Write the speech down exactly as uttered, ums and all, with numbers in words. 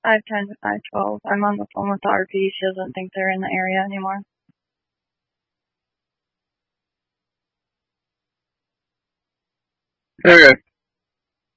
five ten to five twelve. I'm on the phone with the R P. She doesn't think they're in the area anymore. Okay.